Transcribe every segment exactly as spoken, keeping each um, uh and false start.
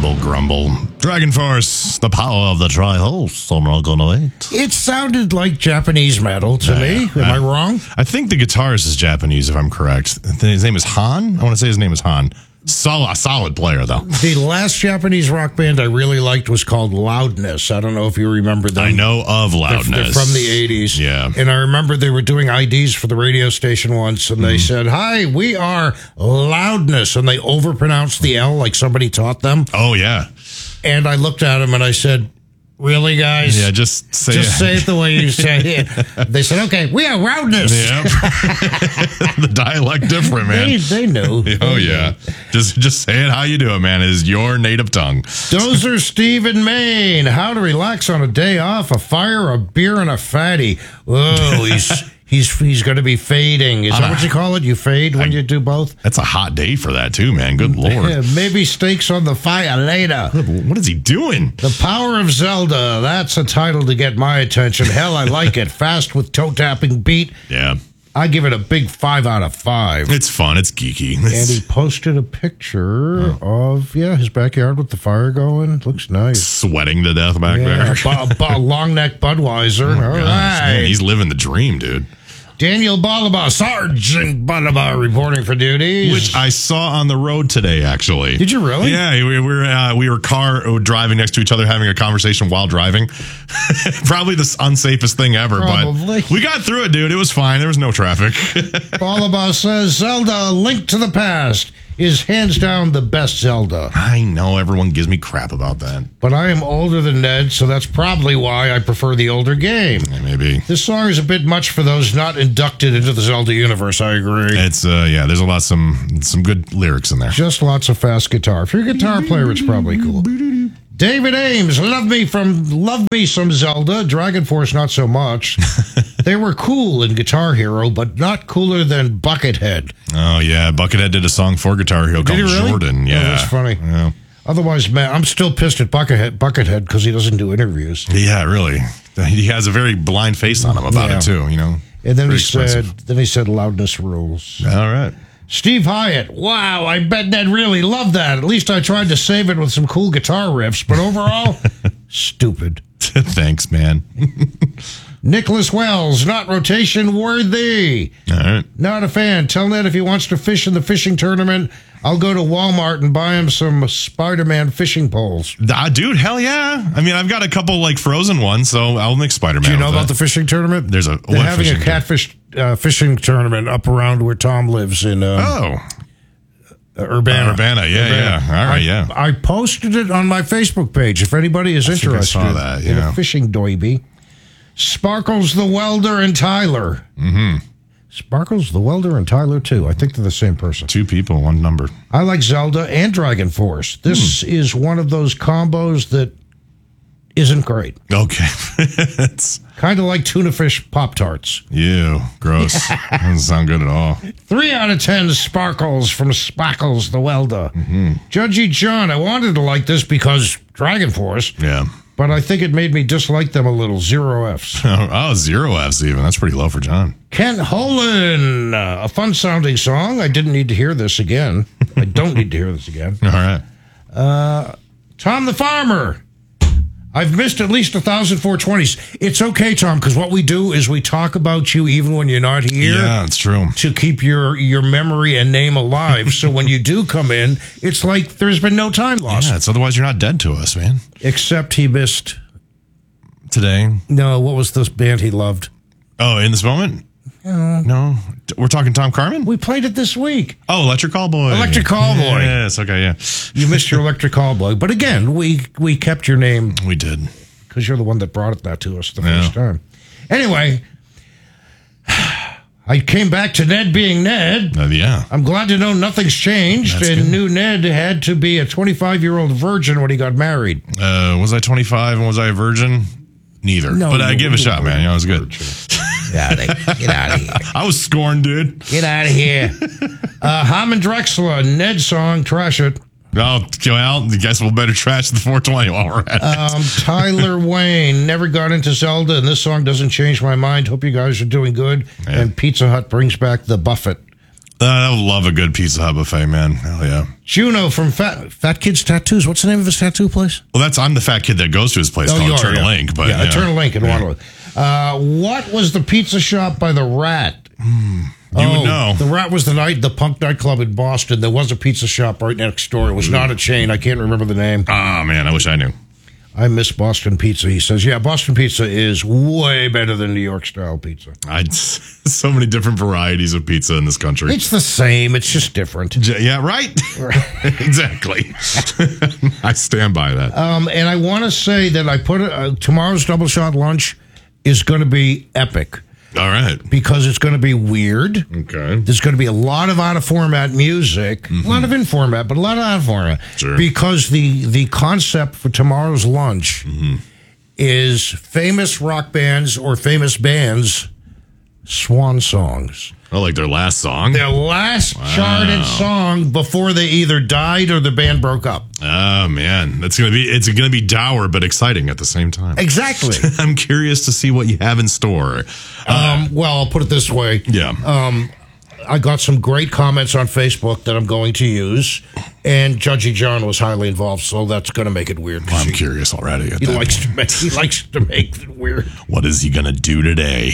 Grumble, grumble. Dragon Force, the power of the Tri-Host. I'm not gonna wait. It sounded like Japanese metal to Yeah, me. Am yeah. I wrong? I think the guitarist is Japanese, if I'm correct. His name is Han. I want to say his name is Han. Solid, solid player, though. The last Japanese rock band I really liked was called Loudness. I don't know if you remember them. I know of They're, Loudness. they're from the eighties. Yeah. And I remember they were doing I Ds for the radio station once, and they Mm-hmm. said, "Hi, we are Loudness." And they overpronounced the L like somebody taught them. Oh, yeah. And I looked at them and I said, "Really, guys? Yeah, just say Just it. say it the way you say it." They said, "Okay, we are Loudness." Yep. The dialect different, man. They, they knew. Oh, yeah. Just just say it how you do it, man. It is your native tongue. Dozer Steve in Maine. How to relax on a day off, a fire, a beer, and a fatty. Oh, he's he's he's going to be fading. Is that what you call it? You fade when you do both? That's a hot day for that, too, man. Good Lord. Yeah, maybe steaks on the fire later. What is he doing? The Power of Zelda. That's a title to get my attention. Hell, I like it. Fast with toe-tapping beat. Yeah. I give it a big five out of five. It's fun. It's geeky. And It's he posted a picture of, yeah, his backyard with the fire going. Looks nice. sweating to death back Yeah, there. bu- bu- long neck Budweiser. All Gosh, right. man, he's living the dream, dude. Daniel Balaba, Sergeant Balaba, reporting for duty. Which I saw on the road today, actually. Did you really? Yeah, we we were uh, we were car driving next to each other, having a conversation while driving. Probably the unsafest thing ever, Probably. but we got through it, dude. It was fine. There was no traffic. Balaba says Zelda: Link to the Past is hands down the best Zelda. I know everyone gives me crap about that. But I am older than Ned, so that's probably why I prefer the older game. Yeah, maybe This song is a bit much for those not inducted into the Zelda universe, I agree. it's uh yeah. There's a lot some some good lyrics in there. Just lots of fast guitar. If you're a guitar player, it's probably cool. David Ames, love me from love me some Zelda. Dragon Force, not so much. They were cool in Guitar Hero, but not cooler than Buckethead. Oh yeah, Buckethead did a song for Guitar Hero called he really? Jordan. Oh, Yeah, that's funny. Yeah. Otherwise, man, I'm still pissed at Buckethead Buckethead because he doesn't do interviews. Yeah, really. He has a very blind face on him about Yeah. it too. You know. And then Very he said, expressive. then he said, loudness rules. All right. Steve Hyatt, wow, I bet Ned really loved that. At least I tried to save it with some cool guitar riffs, but overall, stupid. Thanks, man. Nicholas Wells, not rotation worthy. All right. Not a fan. Tell Ned if he wants to fish in the fishing tournament, I'll go to Walmart and buy him some Spider-Man fishing poles. Uh, dude, hell yeah. I mean, I've got a couple like frozen ones, so I'll make Spider-Man. Do you know with about that. the fishing tournament? There's a They're what having fishing a catfish uh, fishing tournament up around where Tom lives in uh, Oh, Urbana. uh, Urbana. Yeah, yeah. All right, yeah. I posted it on my Facebook page. If anybody is I think I interested saw that, in yeah. a fishing doiby, Sparkles the Welder and Tyler. Mm-hmm. Sparkles the Welder and Tyler too. I think they're the same person. Two people, one number. I like Zelda and Dragon Force. This Hmm. is one of those combos that isn't great. Okay. It's Kind of like tuna fish Pop Tarts. ew, gross. Doesn't sound good at all. Three out of ten Sparkles from Sparkles the Welder. Mm-hmm. Judgy John, I wanted to like this because Dragon Force, Yeah. but I think it made me dislike them a little. Zero Fs. Oh, zero Fs even. That's pretty low for John. Kent Holen, uh, a fun sounding song. I didn't need to hear this again. I don't need to hear this again. All right. Tom the Farmer. I've missed at least one thousand four twenties. It's okay, Tom, because what we do is we talk about you even when you're not here. Yeah, it's true. To keep your, your memory and name alive. So when you do come in, it's like there's been no time lost. Yeah, it's otherwise you're not dead to us, man. Except he missed, Today. no, what was this band he loved? Oh, in this moment? No. We're talking Tom Carmen? We played it this week. Oh, Electric Callboy. Electric Callboy. Yes, okay, yeah. You missed your Electric Callboy. But again, we, we kept your name We did. because you're the one that brought it that to us the Yeah. first time. Anyway, I came back to Ned being Ned. Uh, yeah. I'm glad to know nothing's changed, That's and good. knew Ned had to be a twenty-five-year-old virgin when he got married. Uh, was I twenty-five and was I a virgin? Neither. No, but I you give a weren't shot, man. You know, it was good. Get out of, get out of here. I was scorned, dude. Get out of here. Uh, Harmon Drexler, Ned song, trash it. Oh, well, I guess we'll better trash the four twenty while we're at it. Um, Tyler Wayne, never got into Zelda, and this song doesn't change my mind. Hope you guys are doing good. Yeah. And Pizza Hut brings back the Buffett. Uh, I love a good Pizza Hut buffet, man. Hell yeah. Juno from Fat Fat Kids Tattoos. What's the name of his tattoo place? Well, that's I'm the fat kid that goes to his place Oh, called you are, Eternal yeah. Link. But yeah, yeah. Eternal Link in Waterloo. Uh, what was the pizza shop by the Rat? You oh, would know. The Rat was the night the punk nightclub in Boston. There was a pizza shop right next door. It was not a chain. I can't remember the name. Oh, man, I wish I knew. I miss Boston pizza. He says, yeah, Boston pizza is way better than New York style pizza. I so many different varieties of pizza in this country. It's the same. It's just different. J- Yeah, right. Exactly. I stand by that. Um, and I want to say that I put uh, tomorrow's double shot lunch is going to be epic All right. because it's going to be weird. Okay. There's going to be a lot of out of format music, Mm-hmm. a lot of in format, but a lot of out of format. Sure. Because the the concept for tomorrow's lunch Mm-hmm. is famous rock bands or famous bands' swan songs. Oh, like their last song? Their last charted song before they either died or the band broke up. Oh, man. That's going to be, it's going to be dour, but exciting at the same time. Exactly. I'm curious to see what you have in store. um, well, I'll put it this way. Yeah. Um, I got some great comments on Facebook that I'm going to use, and Judgy John was highly involved, so that's going to make it weird. I'm curious already. At He that likes point. to make he likes to make it weird. What is he going to do today?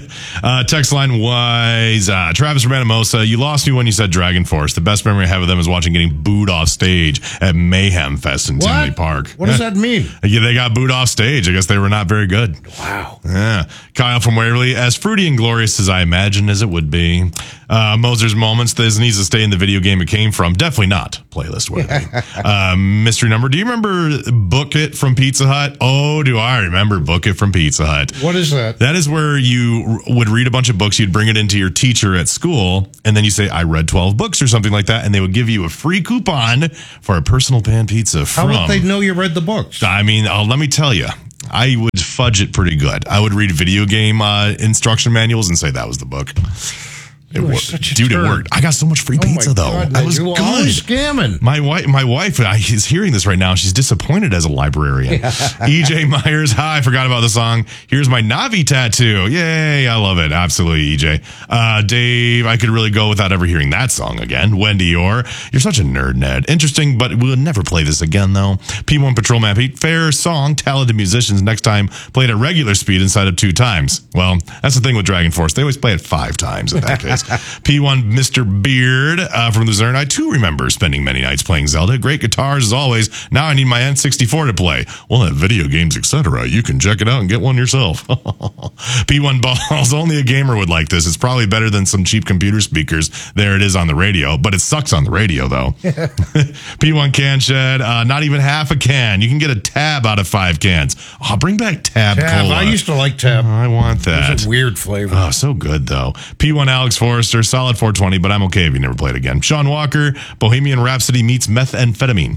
uh, text line wise, uh, Travis from Anamosa, you lost me when you said Dragon Force. The best memory I have of them is watching getting booed off stage at Mayhem Fest in Tinley Park. What does that mean? Yeah, they got booed off stage. I guess they were not very good. Wow. Yeah. Kyle from Waverly, as fruity and glorious as I imagined as it would be. Uh, Moser's Moments, this needs to stay in the video game it came from. Definitely not playlist worthy. uh, mystery number, do you remember Book It from Pizza Hut? Oh, do I remember Book It from Pizza Hut. What is that? That is where you r- would read a bunch of books. You'd bring it into your teacher at school, and then you say, I read twelve books or something like that, and they would give you a free coupon for a personal pan pizza How from... would they know you read the books? I mean, uh, let me tell you, I would fudge it pretty good. I would read video game uh, instruction manuals and say that was the book. It You are worked. such a Dude, turd. it worked. I got so much free Oh my pizza, though. God, I man, was you're good. always scamming. My wife, my wife uh, is hearing this right now. She's disappointed as a librarian. E J Myers, hi, I forgot about the song. Here's my Navi tattoo. Yay, I love it. Absolutely, E J. Uh, Dave, I could really go without ever hearing that song again. Wendy Orr, you're such a nerd, Ned. Interesting, but we'll never play this again, though. P one Patrolman Pete, fair song, talented musicians. Next time, played at regular speed instead of two times. Well, that's the thing with Dragon Force. They always play it five times in that case. P one Mister Beard uh, from Luzerne. I too remember spending many nights playing Zelda. Great guitars as always. Now I need my N sixty-four to play. Well, at video games, et cetera. You can check it out and get one yourself. P one Balls. Only a gamer would like this. It's probably better than some cheap computer speakers. There it is on the radio, but it sucks on the radio though. P one Can Shed. Uh, not even half a can. You can get a tab out of five cans. Oh, bring back Tab, Tab. Cola. I used to like Tab. I want that. It's a weird flavor. Oh, so good, though. P one Alex Forrester, solid four twenty, but I'm okay if you never played again. Sean Walker, Bohemian Rhapsody meets methamphetamine.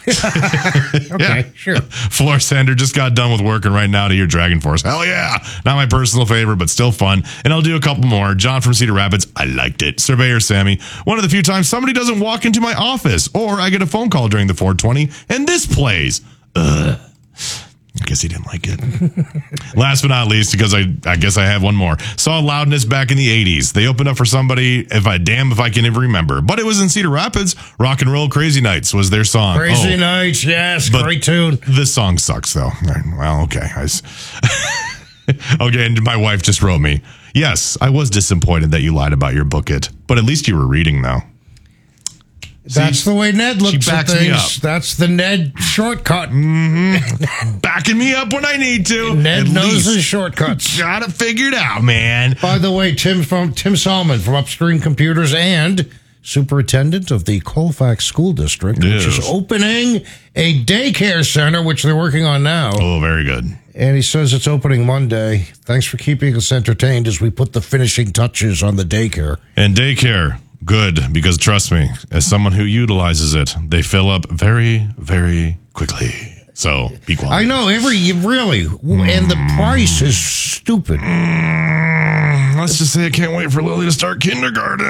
Okay, sure. Floor Sander just got done with working right now to hear Dragon Force. Hell yeah. Not my personal favorite, but still fun. And I'll do a couple more. John from Cedar Rapids, I liked it. Surveyor Sammy, one of the few times somebody doesn't walk into my office, or I get a phone call during the four twenty, and this plays. Ugh. I guess he didn't like it. Last but not least, because I, I guess I have one more. Saw Loudness back in the eighties. They opened up for somebody, if I damn if I can even remember. But it was in Cedar Rapids. Rock and Roll Crazy Nights was their song. Crazy Oh, Nights, yes, but great tune. This song sucks, though. Well, okay. I s- okay, and my wife just wrote me. Yes, I was disappointed that you lied about your book it, but at least you were reading, though. That's See, the way Ned looks at backs me things. up. That's the Ned shortcut. Backing me up when I need to. Ned At knows least. his shortcuts. Got it figured out, man. By the way, Tim from Tim Solomon from Upstream Computers and superintendent of the Colfax School District, Yes. which is opening a daycare center, which they're working on now. Oh, very good. And he says it's opening Monday. Thanks for keeping us entertained as we put the finishing touches on the daycare. And daycare, good, because trust me, as someone who utilizes it, they fill up very, very quickly. So be quiet. I know, every, really. And the price is stupid. Mm, let's just say I can't wait for Lily to start kindergarten.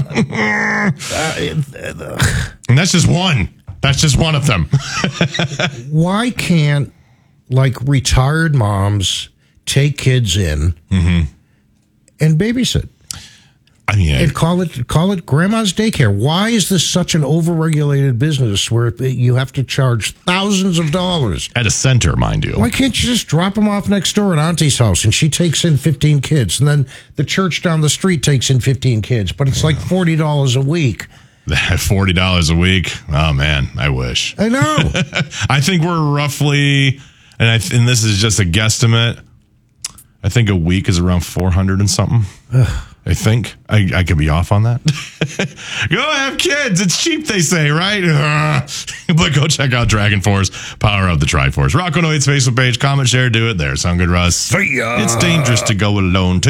And that's just one. That's just one of them. Why can't, like, retired moms take kids in Mm-hmm. and babysit? I mean, and call it call it grandma's daycare. Why is this such an overregulated business where you have to charge thousands of dollars at a center, mind you? Why can't you just drop them off next door at Auntie's house and she takes in fifteen kids, and then the church down the street takes in fifteen kids, but it's like forty dollars a week. forty dollars a week. Oh man, I wish. I know. I think we're roughly, and I and this is just a guesstimate. I think a week is around four hundred and something. I think I, I could be off on that. Go have kids. It's cheap, they say, right? But go check out Dragon Force, Power of the Triforce. Rockonoid's Facebook page. Comment, share, do it there. Sound good, Russ? See ya. It's dangerous to go alone, too.